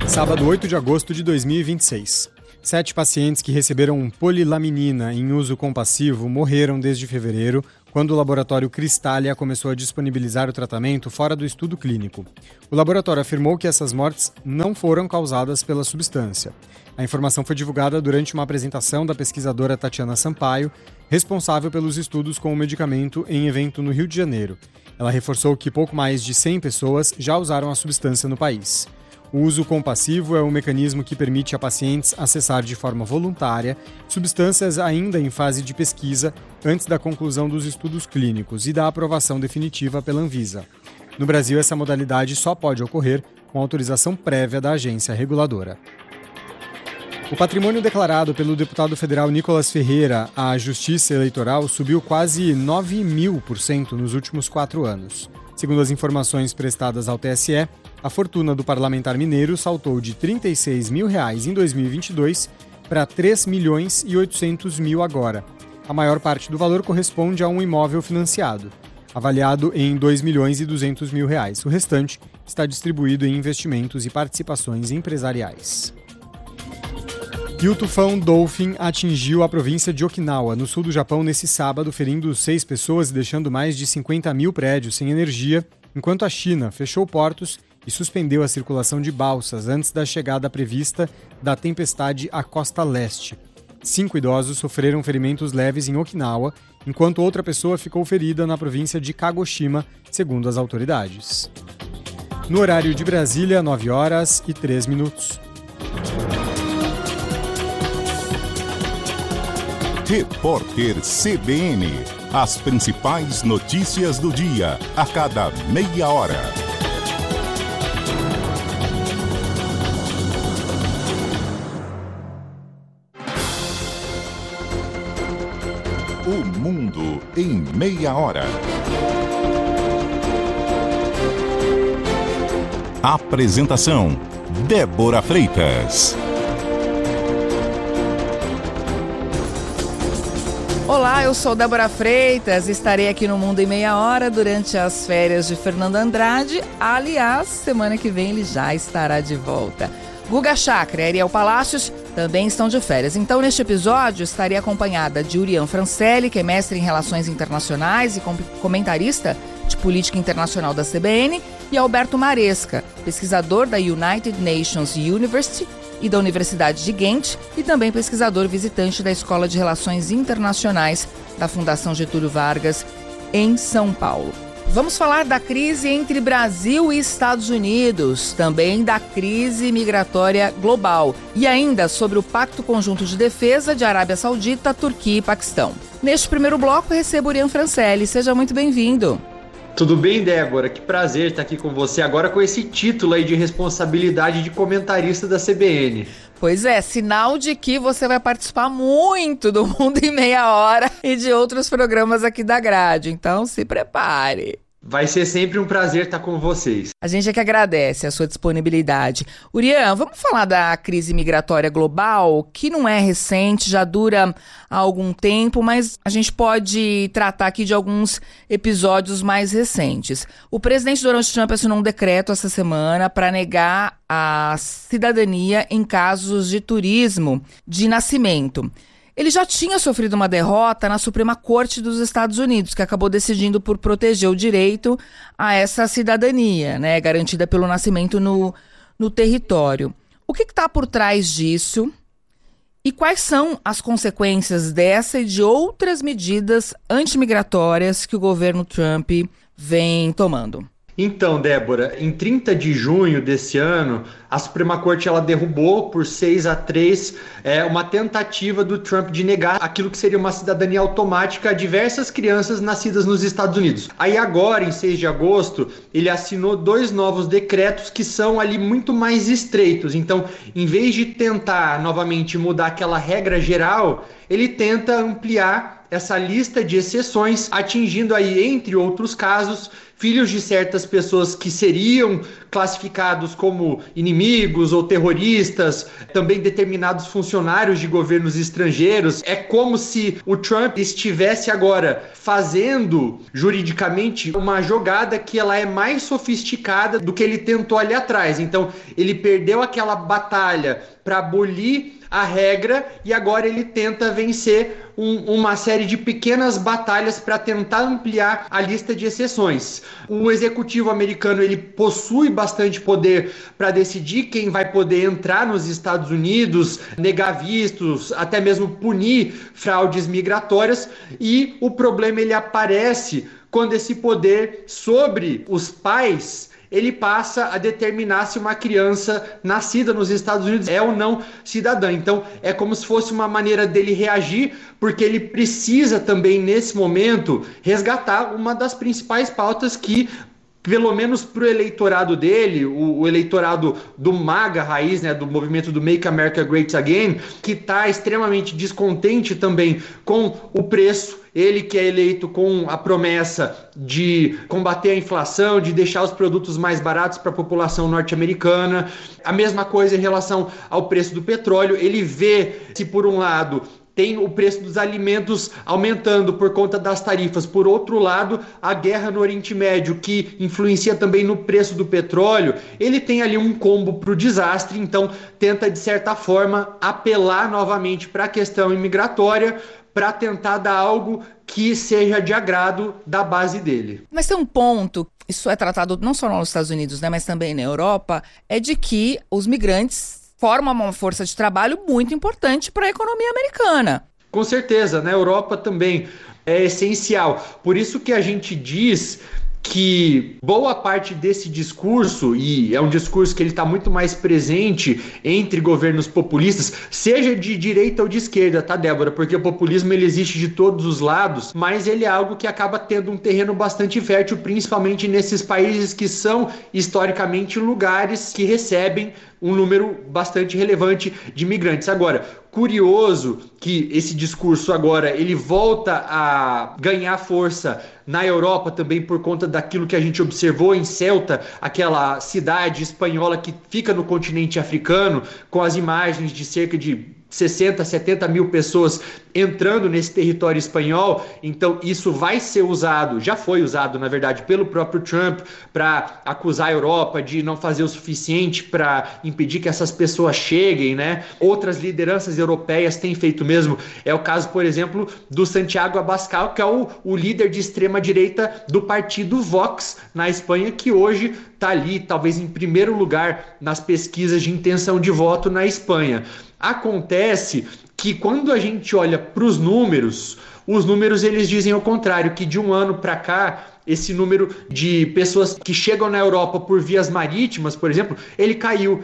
Sábado, 8 de agosto de 2026. 7 pacientes que receberam polilaminina em uso compassivo morreram desde fevereiro, quando o laboratório Cristália começou a disponibilizar o tratamento fora do estudo clínico. O laboratório afirmou que essas mortes não foram causadas pela substância. A informação foi divulgada durante uma apresentação da pesquisadora Tatiana Sampaio, responsável pelos estudos com o medicamento em evento no Rio de Janeiro. Ela reforçou que pouco mais de 100 pessoas já usaram a substância no país. O uso compassivo é um mecanismo que permite a pacientes acessar de forma voluntária substâncias ainda em fase de pesquisa antes da conclusão dos estudos clínicos e da aprovação definitiva pela Anvisa. No Brasil, essa modalidade só pode ocorrer com autorização prévia da agência reguladora. O patrimônio declarado pelo deputado federal Nicolas Ferreira à Justiça Eleitoral subiu quase 9.000% nos últimos 4 anos. Segundo as informações prestadas ao TSE, a fortuna do parlamentar mineiro saltou de R$ 36 mil em 2022 para 3 milhões e 800 mil agora. A maior parte do valor corresponde a um imóvel financiado, avaliado em R$ 2 milhões e 200 mil. O restante está distribuído em investimentos e participações empresariais. E o tufão Dolphin atingiu a província de Okinawa, no sul do Japão, nesse sábado, ferindo 6 pessoas e deixando mais de 50 mil prédios sem energia, enquanto a China fechou portos e suspendeu a circulação de balsas antes da chegada prevista da tempestade à costa leste. 5 idosos sofreram ferimentos leves em Okinawa, enquanto outra pessoa ficou ferida na província de Kagoshima, segundo as autoridades. No horário de Brasília, 9h03. Repórter CBN. As principais notícias do dia, a cada meia hora. O mundo em meia hora. Apresentação: Débora Freitas. Olá, eu sou Débora Freitas, estarei aqui no Mundo em Meia Hora durante as férias de Fernando Andrade. Aliás, semana que vem ele já estará de volta. Guga Chakra e Ariel Palácios também estão de férias. Então, neste episódio, estarei acompanhada de Urian Francelli, que é mestre em Relações Internacionais e comentarista de Política Internacional da CBN, e Alberto Maresca, pesquisador da United Nations University e da Universidade de Ghent, e também pesquisador visitante da Escola de Relações Internacionais da Fundação Getúlio Vargas, em São Paulo. Vamos falar da crise entre Brasil e Estados Unidos, também da crise migratória global e ainda sobre o Pacto Conjunto de Defesa de Arábia Saudita, Turquia e Paquistão. Neste primeiro bloco, recebo Urian Francelli. Seja muito bem-vindo. Tudo bem, Débora? Que prazer estar aqui com você agora com esse título aí de responsabilidade de comentarista da CBN. Pois é, sinal de que você vai participar muito do Mundo em Meia Hora e de outros programas aqui da grade, então se prepare. Vai ser sempre um prazer estar com vocês. A gente é que agradece a sua disponibilidade. Urian, vamos falar da crise migratória global, que não é recente, já dura há algum tempo, mas a gente pode tratar aqui de alguns episódios mais recentes. O presidente Donald Trump assinou um decreto essa semana para negar a cidadania em casos de turismo de nascimento. Ele já tinha sofrido uma derrota na Suprema Corte dos Estados Unidos, que acabou decidindo por proteger o direito a essa cidadania, né, garantida pelo nascimento no território. O que está por trás disso e quais são as consequências dessa e de outras medidas antimigratórias que o governo Trump vem tomando? Então, Débora, em 30 de junho desse ano, a Suprema Corte ela derrubou por 6-3 uma tentativa do Trump de negar aquilo que seria uma cidadania automática a diversas crianças nascidas nos Estados Unidos. Aí agora, em 6 de agosto, ele assinou 2 novos decretos que são ali muito mais estreitos. Então, em vez de tentar novamente mudar aquela regra geral, ele tenta ampliar essa lista de exceções, atingindo aí, entre outros casos, filhos de certas pessoas que seriam classificados como inimigos ou terroristas, também determinados funcionários de governos estrangeiros. É como se o Trump estivesse agora fazendo juridicamente uma jogada que ela é mais sofisticada do que ele tentou ali atrás. Então, ele perdeu aquela batalha para abolir a regra e agora ele tenta vencer uma série de pequenas batalhas para tentar ampliar a lista de exceções. O executivo americano ele possui bastante poder para decidir quem vai poder entrar nos Estados Unidos, negar vistos, até mesmo punir fraudes migratórias, e o problema ele aparece quando esse poder sobre os pais ele passa a determinar se uma criança nascida nos Estados Unidos é ou não cidadã. Então, é como se fosse uma maneira dele reagir, porque ele precisa também, nesse momento, resgatar uma das principais pautas que, pelo menos para o eleitorado dele, o eleitorado do MAGA raiz, né, do movimento do Make America Great Again, que está extremamente descontente também com o preço. Ele que é eleito com a promessa de combater a inflação, de deixar os produtos mais baratos para a população norte-americana. A mesma coisa em relação ao preço do petróleo. Ele vê se, por um lado, tem o preço dos alimentos aumentando por conta das tarifas. Por outro lado, a guerra no Oriente Médio, que influencia também no preço do petróleo, ele tem ali um combo para o desastre, então tenta, de certa forma, apelar novamente para a questão imigratória, para tentar dar algo que seja de agrado da base dele. Mas tem um ponto, isso é tratado não só nos Estados Unidos, né, mas também na Europa, é de que os migrantes formam uma força de trabalho muito importante para a economia americana. Com certeza, na Europa também é essencial. Por isso que a gente diz que boa parte desse discurso, e é um discurso que ele está muito mais presente entre governos populistas, seja de direita ou de esquerda, tá, Débora? Porque o populismo ele existe de todos os lados, mas ele é algo que acaba tendo um terreno bastante fértil, principalmente nesses países que são historicamente lugares que recebem um número bastante relevante de imigrantes. Agora, curioso que esse discurso agora ele volta a ganhar força na Europa também por conta daquilo que a gente observou em Ceuta, aquela cidade espanhola que fica no continente africano, com as imagens de cerca de 60, 70 mil pessoas entrando nesse território espanhol. Então isso vai ser usado, já foi usado na verdade pelo próprio Trump para acusar a Europa de não fazer o suficiente para impedir que essas pessoas cheguem, né? Outras lideranças europeias têm feito mesmo. É o caso, por exemplo, do Santiago Abascal, que é o líder de extrema direita do partido Vox na Espanha, que hoje está ali talvez em primeiro lugar nas pesquisas de intenção de voto na Espanha. Acontece que quando a gente olha para os números eles dizem o contrário, que de um ano para cá esse número de pessoas que chegam na Europa por vias marítimas, por exemplo, ele caiu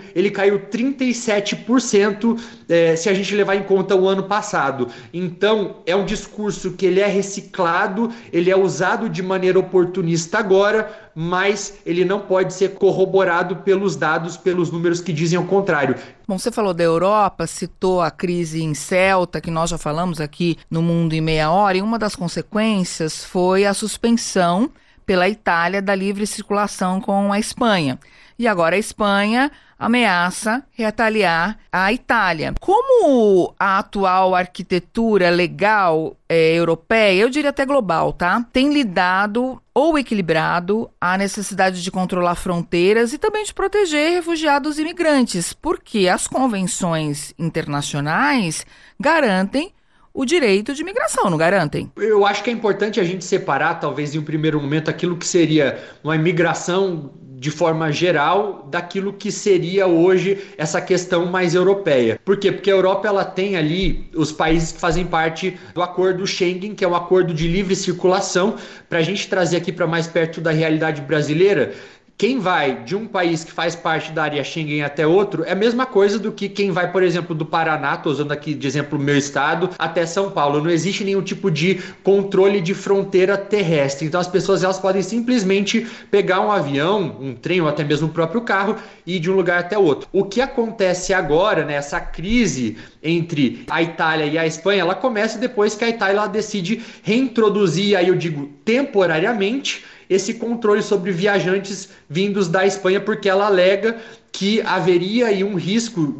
37% se a gente levar em conta o ano passado. Então, é um discurso que ele é reciclado, ele é usado de maneira oportunista agora, mas ele não pode ser corroborado pelos dados, pelos números que dizem o contrário. Bom, você falou da Europa, citou a crise em Ceuta, que nós já falamos aqui no Mundo em Meia Hora, e uma das consequências foi a suspensão pela Itália da livre circulação com a Espanha. E agora a Espanha ameaça retaliar a Itália. Como a atual arquitetura legal europeia, eu diria até global, tá, tem lidado ou equilibrado a necessidade de controlar fronteiras e também de proteger refugiados e imigrantes, porque as convenções internacionais garantem o direito de imigração, não garantem? Eu acho que é importante a gente separar, talvez em um primeiro momento, aquilo que seria uma imigração de forma geral daquilo que seria hoje essa questão mais europeia. Por quê? Porque a Europa ela tem ali os países que fazem parte do acordo Schengen, que é um acordo de livre circulação. Para a gente trazer aqui para mais perto da realidade brasileira, quem vai de um país que faz parte da área Schengen até outro é a mesma coisa do que quem vai, por exemplo, do Paraná, estou usando aqui de exemplo o meu estado, até São Paulo. Não existe nenhum tipo de controle de fronteira terrestre. Então as pessoas elas podem simplesmente pegar um avião, um trem ou até mesmo o próprio carro e ir de um lugar até outro. O que acontece agora, né, essa crise entre a Itália e a Espanha, ela começa depois que a Itália ela decide reintroduzir, aí eu digo temporariamente, esse controle sobre viajantes vindos da Espanha, porque ela alega que haveria aí um risco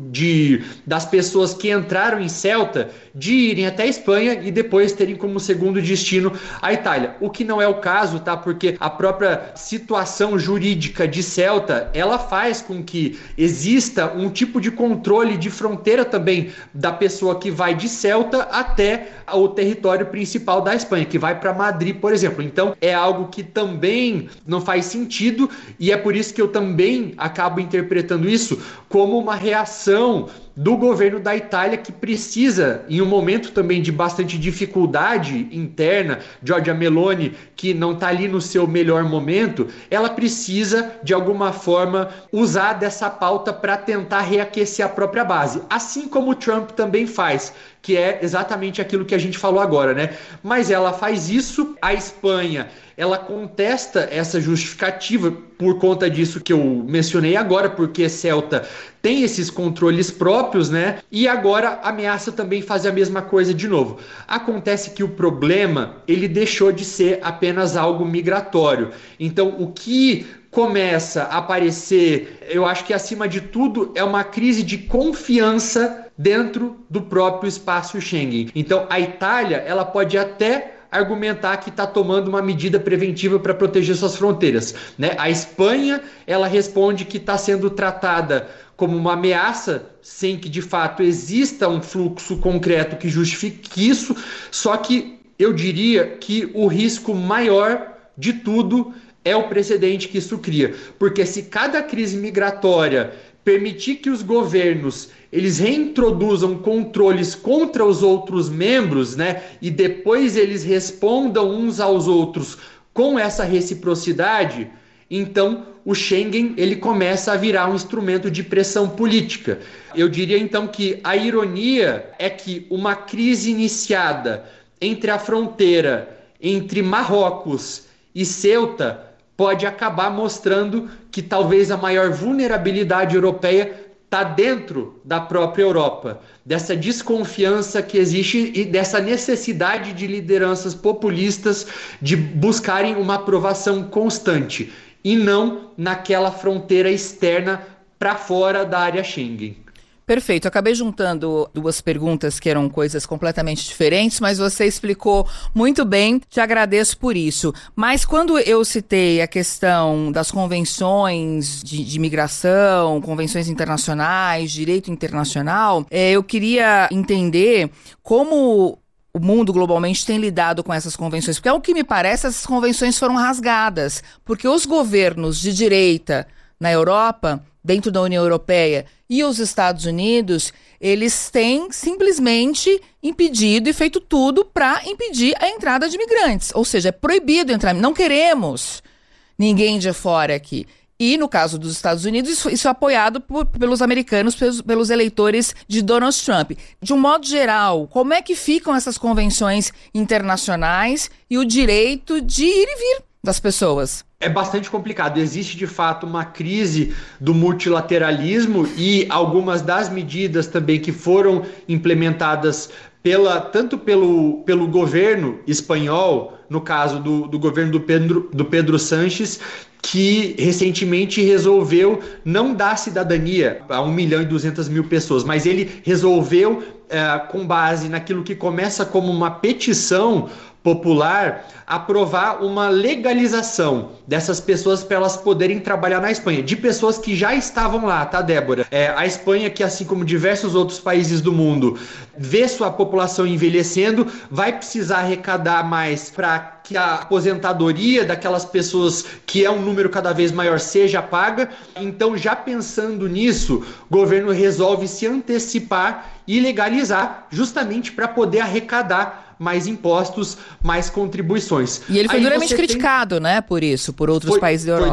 das pessoas que entraram em Ceuta de irem até a Espanha e depois terem como segundo destino a Itália. O que não é o caso, tá? Porque a própria situação jurídica de Ceuta, ela faz com que exista um tipo de controle de fronteira também da pessoa que vai de Ceuta até o território principal da Espanha, que vai para Madrid, por exemplo. Então, é algo que também não faz sentido e é por isso que eu também acabo interpretando isso como uma reação do governo da Itália, que precisa, em um momento também de bastante dificuldade interna, Giorgia Meloni, que não está ali no seu melhor momento, ela precisa, de alguma forma, usar dessa pauta para tentar reaquecer a própria base. Assim como o Trump também faz, que é exatamente aquilo que a gente falou agora, né? Mas ela faz isso, a Espanha, ela contesta essa justificativa por conta disso que eu mencionei agora, porque Ceuta tem esses controles próprios, né? E agora ameaça também fazer a mesma coisa de novo. Acontece que o problema, ele deixou de ser apenas algo migratório. Então, o que começa a aparecer, eu acho que acima de tudo, é uma crise de confiança dentro do próprio espaço Schengen. Então, a Itália, ela pode até argumentar que está tomando uma medida preventiva para proteger suas fronteiras, né? A Espanha, ela responde que está sendo tratada como uma ameaça, sem que de fato exista um fluxo concreto que justifique isso, só que eu diria que o risco maior de tudo é o precedente que isso cria, porque se cada crise migratória permitir que os governos eles reintroduzam controles contra os outros membros, né, e depois eles respondam uns aos outros com essa reciprocidade, então o Schengen ele começa a virar um instrumento de pressão política. Eu diria então que a ironia é que uma crise iniciada entre a fronteira entre Marrocos e Ceuta pode acabar mostrando que talvez a maior vulnerabilidade europeia está dentro da própria Europa, dessa desconfiança que existe e dessa necessidade de lideranças populistas de buscarem uma aprovação constante e não naquela fronteira externa para fora da área Schengen. Perfeito, acabei juntando duas perguntas que eram coisas completamente diferentes, mas você explicou muito bem, te agradeço por isso. Mas quando eu citei a questão das convenções de migração, convenções internacionais, direito internacional, eu queria entender como o mundo globalmente tem lidado com essas convenções, porque ao que me parece, essas convenções foram rasgadas, porque os governos de direita na Europa, dentro da União Europeia e os Estados Unidos, eles têm simplesmente impedido e feito tudo para impedir a entrada de imigrantes. Ou seja, é proibido entrar. Não queremos ninguém de fora aqui. E no caso dos Estados Unidos, isso é apoiado pelos americanos, pelos eleitores de Donald Trump. De um modo geral, como é que ficam essas convenções internacionais e o direito de ir e vir das pessoas? É bastante complicado. Existe, de fato, uma crise do multilateralismo e algumas das medidas também que foram implementadas tanto pelo governo espanhol, no caso do governo do Pedro Sánchez, que recentemente resolveu não dar cidadania a 1.200.000 pessoas, mas ele resolveu, com base naquilo que começa como uma petição popular, aprovar uma legalização dessas pessoas para elas poderem trabalhar na Espanha, de pessoas que já estavam lá, tá, Débora? A Espanha, que assim como diversos outros países do mundo, vê sua população envelhecendo, vai precisar arrecadar mais para que a aposentadoria daquelas pessoas, que é um número cada vez maior, seja paga. Então, já pensando nisso, o governo resolve se antecipar e legalizar, justamente para poder arrecadar mais impostos, mais contribuições. E ele foi duramente criticado, né, por isso, por outros países da Europa.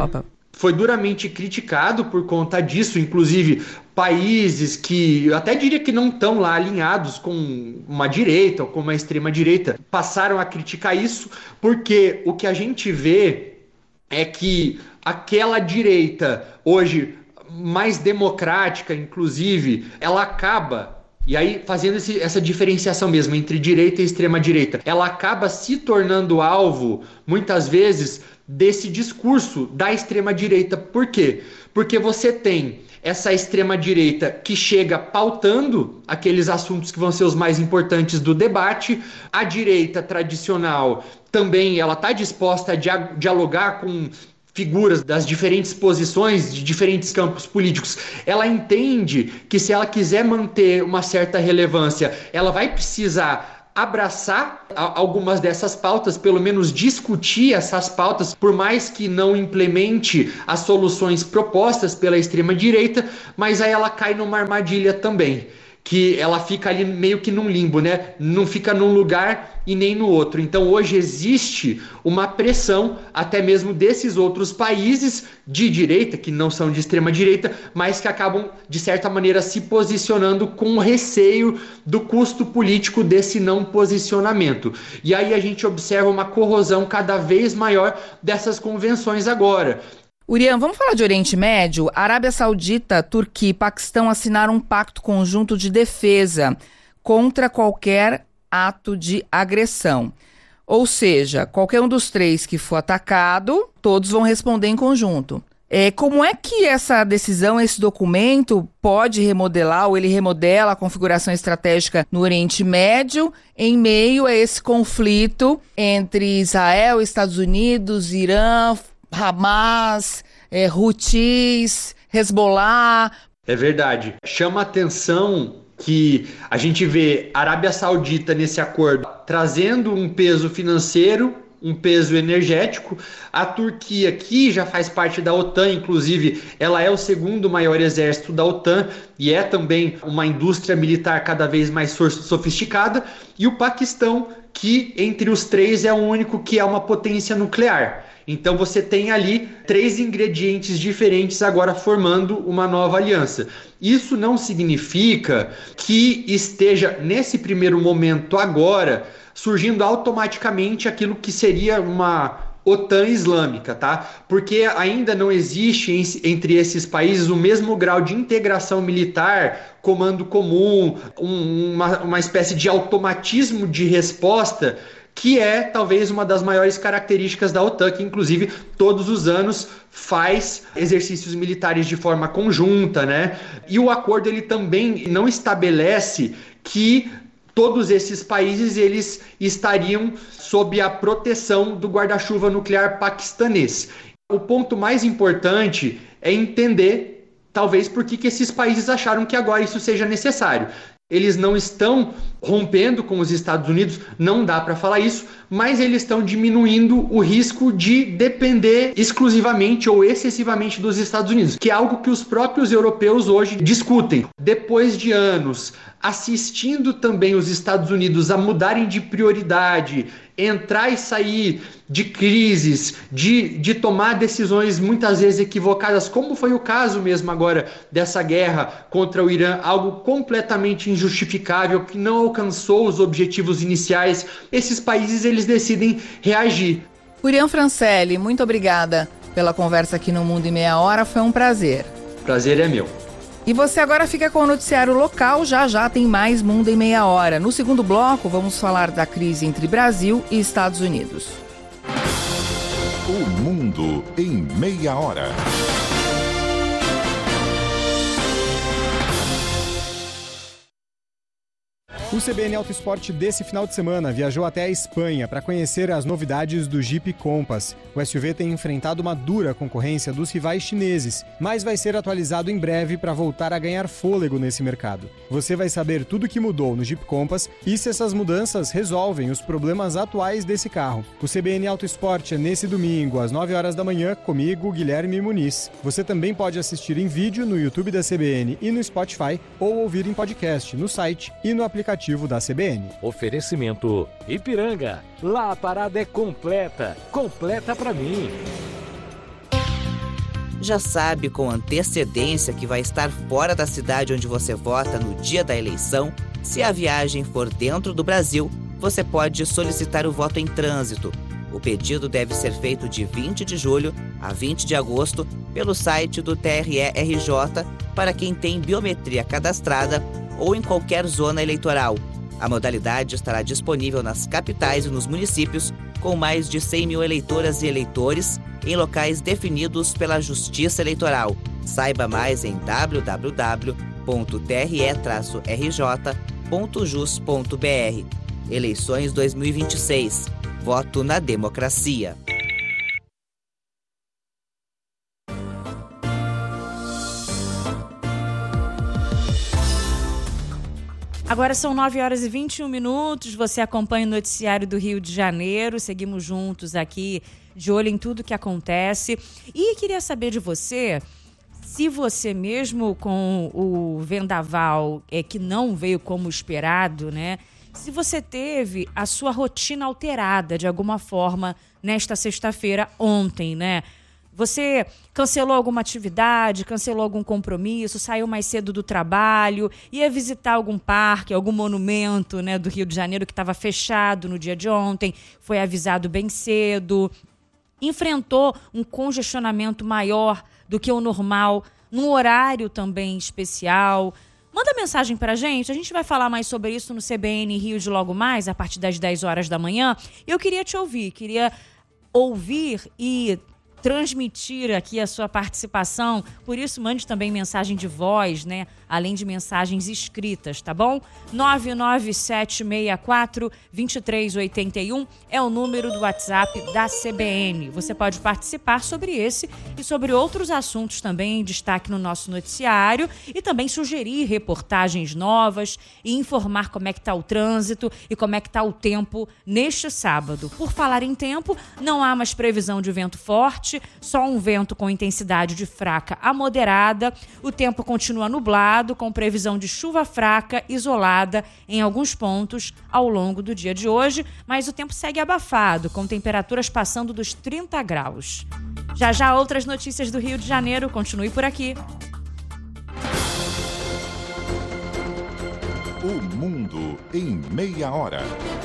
foi duramente criticado por conta disso, inclusive países que eu até diria que não estão lá alinhados com uma direita ou com uma extrema-direita passaram a criticar isso, porque o que a gente vê é que aquela direita hoje mais democrática, inclusive, ela acaba... E aí, fazendo essa diferenciação mesmo entre direita e extrema-direita, ela acaba se tornando alvo, muitas vezes, desse discurso da extrema-direita. Por quê? Porque você tem essa extrema-direita que chega pautando aqueles assuntos que vão ser os mais importantes do debate. A direita tradicional também ela está disposta a dialogar com figuras das diferentes posições, de diferentes campos políticos. Ela entende que se ela quiser manter uma certa relevância, ela vai precisar abraçar algumas dessas pautas, pelo menos discutir essas pautas, por mais que não implemente as soluções propostas pela extrema-direita, mas aí ela cai numa armadilha também, que ela fica ali meio que num limbo, né? Não fica num lugar e nem no outro. Então hoje existe uma pressão até mesmo desses outros países de direita, que não são de extrema direita, mas que acabam de certa maneira se posicionando com receio do custo político desse não posicionamento. E aí a gente observa uma corrosão cada vez maior dessas convenções agora. Urian, vamos falar de Oriente Médio? Arábia Saudita, Turquia e Paquistão assinaram um pacto conjunto de defesa contra qualquer ato de agressão. Ou seja, qualquer um dos três que for atacado, todos vão responder em conjunto. Como é que essa decisão, esse documento pode remodelar ou ele remodela a configuração estratégica no Oriente Médio em meio a esse conflito entre Israel, Estados Unidos, Irã, Hamas, Houthis, Hezbollah? É verdade. Chama a atenção que a gente vê a Arábia Saudita nesse acordo trazendo um peso financeiro, um peso energético. A Turquia, que já faz parte da OTAN, inclusive, ela é o segundo maior exército da OTAN e é também uma indústria militar cada vez mais sofisticada. E o Paquistão, que entre os três é o único que é uma potência nuclear. Então você tem ali 3 ingredientes diferentes agora formando uma nova aliança. Isso não significa que esteja, nesse primeiro momento agora, surgindo automaticamente aquilo que seria uma OTAN islâmica, tá? Porque ainda não existe entre esses países o mesmo grau de integração militar, comando comum, uma espécie de automatismo de resposta, que é talvez uma das maiores características da OTAN, que inclusive todos os anos faz exercícios militares de forma conjunta, né? E o acordo ele também não estabelece que todos esses países eles estariam sob a proteção do guarda-chuva nuclear paquistanês. O ponto mais importante é entender, talvez, por que esses países acharam que agora isso seja necessário. Eles não estão rompendo com os Estados Unidos, não dá para falar isso, mas eles estão diminuindo o risco de depender exclusivamente ou excessivamente dos Estados Unidos, que é algo que os próprios europeus hoje discutem. Depois de anos assistindo também os Estados Unidos a mudarem de prioridade, entrar e sair de crises, de tomar decisões muitas vezes equivocadas, como foi o caso mesmo agora dessa guerra contra o Irã, algo completamente injustificável, que não alcançou os objetivos iniciais. Esses países eles decidem reagir. Urian Francelli, muito obrigada pela conversa aqui no Mundo em Meia Hora, foi um prazer. Prazer é meu. E você agora fica com o noticiário local, já tem mais Mundo em Meia Hora. No segundo bloco, vamos falar da crise entre Brasil e Estados Unidos. O Mundo em Meia Hora. O CBN Auto Esporte desse final de semana viajou até a Espanha para conhecer as novidades do Jeep Compass. O SUV tem enfrentado uma dura concorrência dos rivais chineses, mas vai ser atualizado em breve para voltar a ganhar fôlego nesse mercado. Você vai saber tudo o que mudou no Jeep Compass e se essas mudanças resolvem os problemas atuais desse carro. O CBN Auto Esporte é nesse domingo, às 9 horas da manhã, comigo, Guilherme Muniz. Você também pode assistir em vídeo no YouTube da CBN e no Spotify ou ouvir em podcast no site e no aplicativo da CBN. Oferecimento Ipiranga. Lá a parada é completa. Completa pra mim. Já sabe com antecedência que vai estar fora da cidade onde você vota no dia da eleição? Se a viagem for dentro do Brasil, você pode solicitar o voto em trânsito. O pedido deve ser feito de 20 de julho a 20 de agosto pelo site do TRE-RJ para quem tem biometria cadastrada ou em qualquer zona eleitoral. A modalidade estará disponível nas capitais e nos municípios com mais de 100 mil eleitoras e eleitores em locais definidos pela Justiça Eleitoral. Saiba mais em www.tre-rj.jus.br. Eleições 2026. Voto na democracia. Agora são 9h21. Você acompanha o noticiário do Rio de Janeiro. Seguimos juntos aqui, de olho em tudo que acontece. E queria saber de você, se você mesmo com o vendaval que não veio como esperado, né? Se você teve a sua rotina alterada de alguma forma nesta sexta-feira, ontem, né? Você cancelou alguma atividade, cancelou algum compromisso, saiu mais cedo do trabalho, ia visitar algum parque, algum monumento, né, do Rio de Janeiro que estava fechado no dia de ontem, foi avisado bem cedo, enfrentou um congestionamento maior do que o normal, num horário também especial. Manda mensagem pra gente, a gente vai falar mais sobre isso no CBN Rio de logo mais, a partir das 10 horas da manhã. Eu queria te ouvir, e transmitir aqui a sua participação, por isso mande também mensagem de voz, né? Além de mensagens escritas, tá bom? 99764-2381 é o número do WhatsApp da CBN. Você pode participar sobre esse e sobre outros assuntos também em destaque no nosso noticiário e também sugerir reportagens novas e informar como é que tá o trânsito e como é que tá o tempo neste sábado. Por falar em tempo, não há mais previsão de vento forte, só um vento com intensidade de fraca a moderada. O tempo continua nublado, com previsão de chuva fraca, isolada em alguns pontos ao longo do dia de hoje, mas o tempo segue abafado, com temperaturas passando dos 30 graus. Já outras notícias do Rio de Janeiro, continue por aqui. O Mundo em Meia Hora.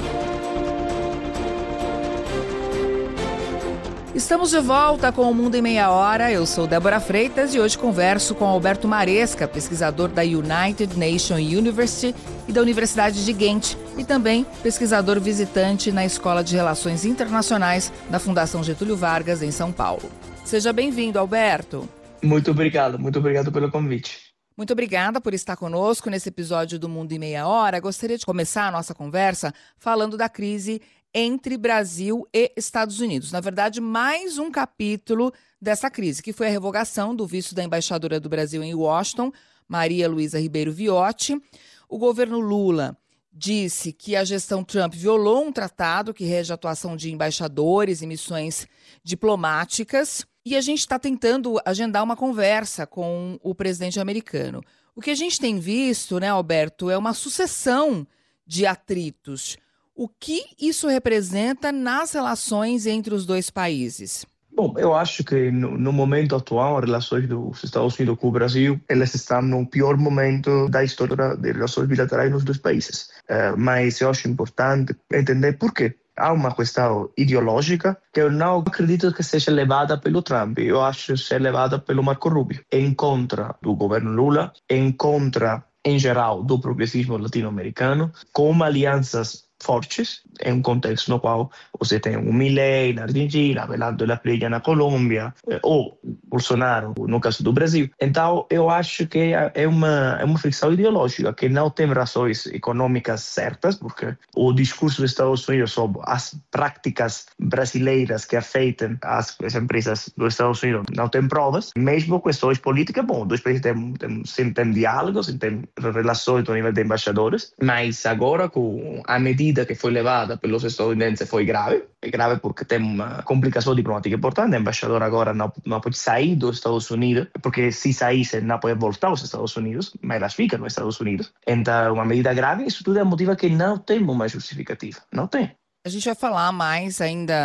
Estamos de volta com o Mundo em Meia Hora. Eu sou Débora Freitas e hoje converso com Alberto Maresca, pesquisador da United Nations University e da Universidade de Ghent e também pesquisador visitante na Escola de Relações Internacionais da Fundação Getúlio Vargas, em São Paulo. Seja bem-vindo, Alberto. Muito obrigado pelo convite. Muito obrigada por estar conosco nesse episódio do Mundo em Meia Hora. Gostaria de começar a nossa conversa falando da crise entre Brasil e Estados Unidos. Na verdade, mais um capítulo dessa crise, que foi a revogação do visto da embaixadora do Brasil em Washington, Maria Luísa Ribeiro Viotti. O governo Lula disse que a gestão Trump violou um tratado que rege a atuação de embaixadores e missões diplomáticas. E a gente está tentando agendar uma conversa com o presidente americano. O que a gente tem visto, né, Alberto, é uma sucessão de atritos. O que isso representa nas relações entre os dois países? Bom, eu acho que no momento atual, as relações dos Estados Unidos com o Brasil, elas estão no pior momento da história das relações bilaterais nos dois países. Mas eu acho importante entender por quê. Há uma questão ideológica que eu não acredito que seja levada pelo Trump. Eu acho ser levada pelo Marco Rubio, em contra do governo Lula, em contra, em geral, do progressismo latino-americano, com alianças fortes, em um contexto no qual você tem um Milei na Argentina, Abelardo La Espriella na Colômbia, ou Bolsonaro no caso do Brasil. Então, eu acho que é uma fricção ideológica que não tem razões econômicas certas, porque o discurso dos Estados Unidos sobre as práticas brasileiras que afetam as empresas dos Estados Unidos não tem provas. Mesmo questões políticas, bom, dois países têm diálogos, têm relações ao nível de embaixadores, mas agora com a medida que foi levada pelos estadunidenses foi grave. É grave porque tem uma complicação diplomática importante. O embaixador agora não pode sair dos Estados Unidos, porque se saísse não pode voltar aos Estados Unidos, mas elas ficam nos Estados Unidos. Então, uma medida grave, isso tudo é motivo que não tem uma justificativa. Não tem. A gente vai falar mais ainda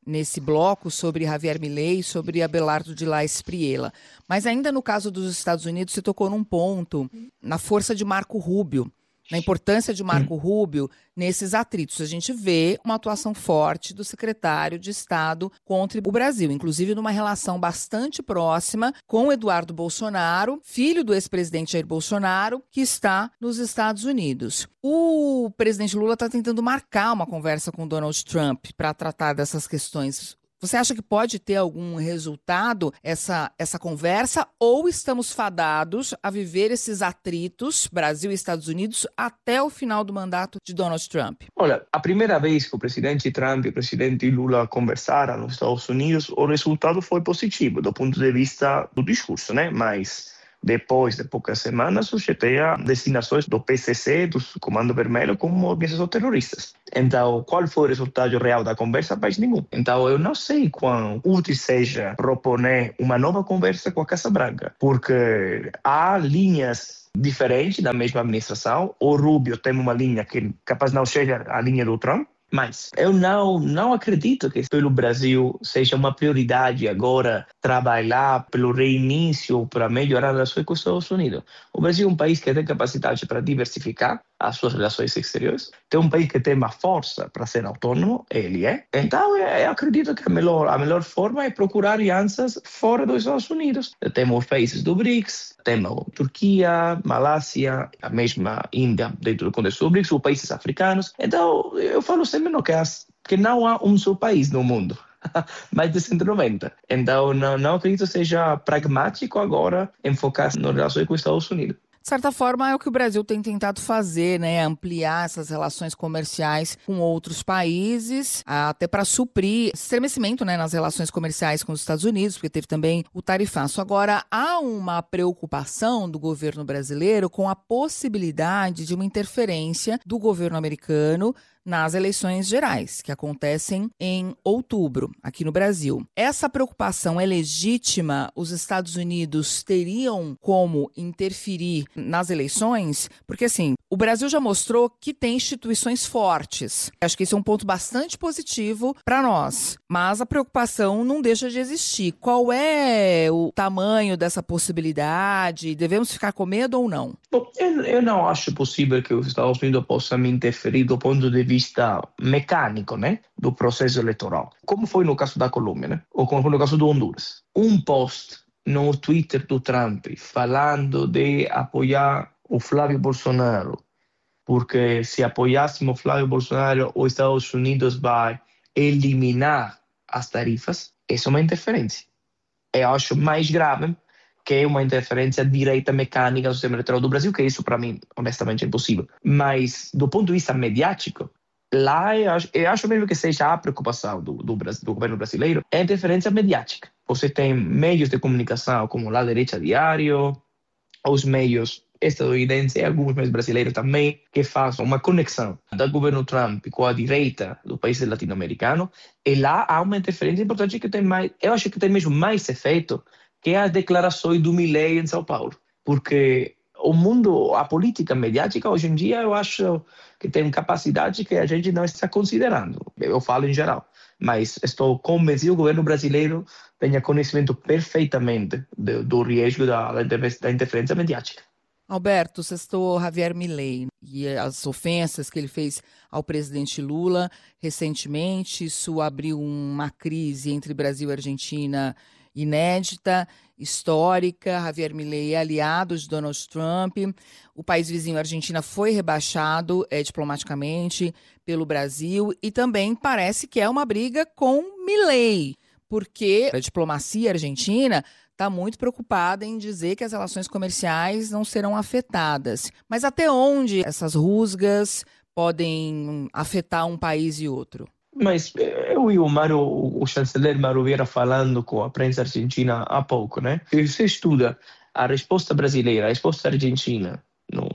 nesse bloco sobre Javier Milei e sobre Abelardo de la Espriella. Mas ainda no caso dos Estados Unidos, você tocou num ponto, na força de Marco Rubio, na importância de Marco Rubio nesses atritos. A gente vê uma atuação forte do secretário de Estado contra o Brasil, inclusive numa relação bastante próxima com Eduardo Bolsonaro, filho do ex-presidente Jair Bolsonaro, que está nos Estados Unidos. O presidente Lula está tentando marcar uma conversa com Donald Trump para tratar dessas questões. Você acha que pode ter algum resultado essa conversa, ou estamos fadados a viver esses atritos, Brasil e Estados Unidos, até o final do mandato de Donald Trump? Olha, a primeira vez que o presidente Trump e o presidente Lula conversaram nos Estados Unidos, o resultado foi positivo do ponto de vista do discurso, né? Mas depois de poucas semanas, suscitei a designações do PCC, do Comando Vermelho, como organizações terroristas. Então, qual foi o resultado real da conversa? País nenhum. Então, eu não sei quão útil seja proponer uma nova conversa com a Casa Branca, porque há linhas diferentes da mesma administração. O Rubio tem uma linha que capaz não seja a linha do Trump, mas eu não acredito que pelo Brasil seja uma prioridade agora trabalhar pelo reinício para melhorar as relações com os Estados Unidos. O Brasil é um país que tem capacidade para diversificar as suas relações exteriores, tem um país que tem uma força para ser autônomo, ele é. Então, eu acredito que a melhor forma é procurar alianças fora dos Estados Unidos. Temos países do BRICS, temos Turquia, Malásia, a mesma Índia dentro do contexto do BRICS, os países africanos. Então, eu falo sempre que não há um só país no mundo. Mais de 190. Então, não acredito que seja pragmático agora enfocar nas relações com os Estados Unidos. De certa forma, é o que o Brasil tem tentado fazer, né? Ampliar essas relações comerciais com outros países, até para suprir estremecimento, né, nas relações comerciais com os Estados Unidos, porque teve também o tarifaço. Agora, há uma preocupação do governo brasileiro com a possibilidade de uma interferência do governo americano nas eleições gerais, que acontecem em outubro, aqui no Brasil. Essa preocupação é legítima? Os Estados Unidos teriam como interferir nas eleições? Porque, assim, o Brasil já mostrou que tem instituições fortes. Acho que esse é um ponto bastante positivo para nós. Mas a preocupação não deixa de existir. Qual é o tamanho dessa possibilidade? Devemos ficar com medo ou não? Bom, eu não acho possível que os Estados Unidos possam interferir do ponto de vista mecânico, né, do processo eleitoral. Como foi no caso da Colômbia, né? Ou como foi no caso do Honduras. Um post no Twitter do Trump falando de apoiar o Flávio Bolsonaro, porque se apoiássemos o Flávio Bolsonaro, os Estados Unidos vai eliminar as tarifas. Isso é uma interferência. Eu acho mais grave que é uma interferência direta mecânica no sistema eleitoral do Brasil, que isso para mim, honestamente, é impossível. Mas, do ponto de vista mediático, lá eu acho mesmo que seja a preocupação do governo brasileiro, é a interferência mediática. Você tem meios de comunicação como La Derecha Diário, os meios estadunidenses e alguns meios brasileiros também, que fazem uma conexão do governo Trump com a direita do país latino-americano, e lá há uma interferência importante que tem mais, eu acho que tem mesmo mais efeito que as declarações do Milei em São Paulo. Porque o mundo, a política mediática, hoje em dia, eu acho que tem capacidade que a gente não está considerando. Eu falo em geral. Mas estou convencido que o governo brasileiro tenha conhecimento perfeitamente do risco da interferência mediática. Alberto, você citou Javier Milei e as ofensas que ele fez ao presidente Lula recentemente. Isso abriu uma crise entre Brasil e Argentina inédita, histórica. Javier Milei é aliado de Donald Trump. O país vizinho, a Argentina, foi rebaixado diplomaticamente pelo Brasil e também parece que é uma briga com Milei, porque a diplomacia argentina está muito preocupada em dizer que as relações comerciais não serão afetadas. Mas até onde essas rusgas podem afetar um país e outro? Mas eu e o chanceler Mauro Vieira falando com a prensa argentina há pouco, né? Se você estuda a resposta brasileira, a resposta argentina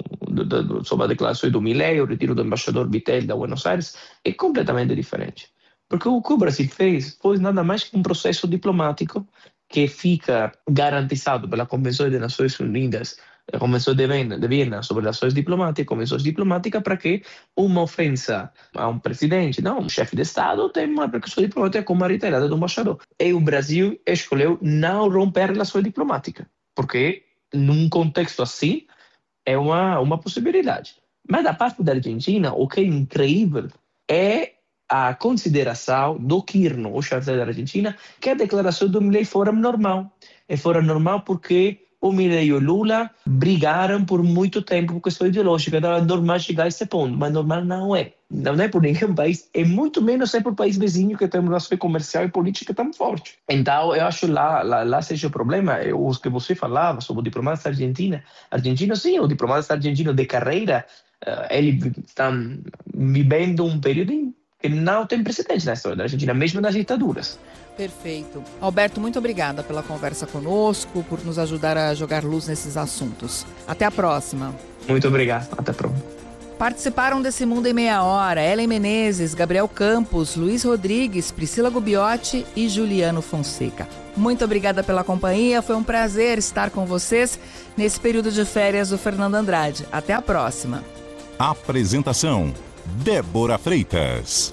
sobre a declaração do Milei, o retiro do embaixador Vittel da Buenos Aires, é completamente diferente. Porque o que o Brasil fez foi nada mais que um processo diplomático que fica garantizado pela Convenção das Nações Unidas Comenzó de Viena sobre relações diplomáticas para que uma ofensa a um presidente, não, um chefe de Estado, tem uma repercussão diplomática como a retirada do embaixador. E o Brasil escolheu não romper relações diplomáticas, porque num contexto assim é uma possibilidade. Mas da parte da Argentina, o que é incrível é a consideração do Kirchner, o chanceler da Argentina, que a declaração do Milei fora normal. E fora normal porque o Milei e o Lula brigaram por muito tempo por questão ideológica. Então é normal chegar a esse ponto, mas normal não é. Não é por nenhum país, e muito menos é por país vizinho que tem uma relação comercial e política tão forte. Então eu acho lá seja o problema. Os que você falava sobre o diplomata argentino, sim, o diplomata argentino de carreira, ele está vivendo um período que não tem precedente na história da Argentina, mesmo nas ditaduras. Perfeito. Alberto, muito obrigada pela conversa conosco, por nos ajudar a jogar luz nesses assuntos. Até a próxima. Muito obrigado. Até a próxima. Participaram desse Mundo em Meia Hora Ellen Menezes, Gabriel Campos, Luiz Rodrigues, Priscila Gubiotti e Juliano Fonseca. Muito obrigada pela companhia, foi um prazer estar com vocês nesse período de férias do Fernando Andrade. Até a próxima. Apresentação: Débora Freitas.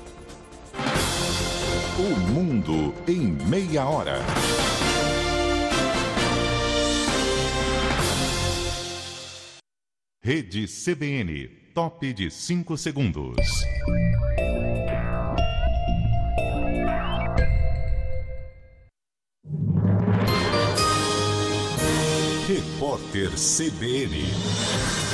O Mundo em Meia Hora. Rede CBN, top de 5 segundos. Repórter CBN.